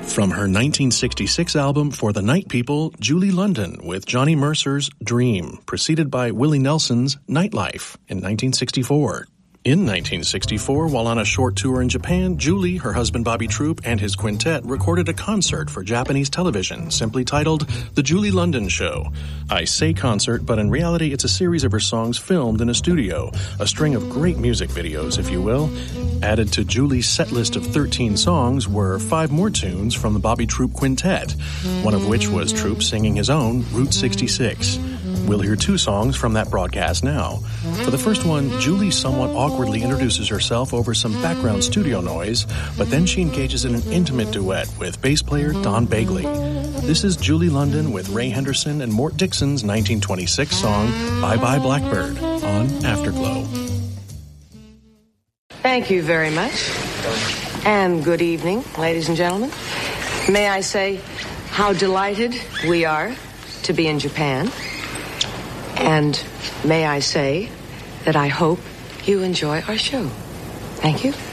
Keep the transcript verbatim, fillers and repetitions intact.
From her nineteen sixty-six album For the Night People, Julie London with Johnny Mercer's Dream, preceded by Willie Nelson's Nightlife in nineteen sixty-four. In nineteen sixty-four, while on a short tour in Japan, Julie, her husband Bobby Troup, and his quintet recorded a concert for Japanese television, simply titled The Julie London Show. I say concert, but in reality it's a series of her songs filmed in a studio, a string of great music videos, if you will. Added to Julie's set list of thirteen songs were five more tunes from the Bobby Troup Quintet, one of which was Troup singing his own Route sixty-six. We'll hear two songs from that broadcast now. For the first one, Julie somewhat awkwardly introduces herself over some background studio noise, but then she engages in an intimate duet with bass player Don Bagley. This is Julie London with Ray Henderson and Mort Dixon's nineteen twenty-six song Bye Bye Blackbird on Afterglow. Thank you very much. And good evening, ladies and gentlemen. May I say how delighted we are to be in Japan. And may I say that I hope you enjoy our show. Thank you.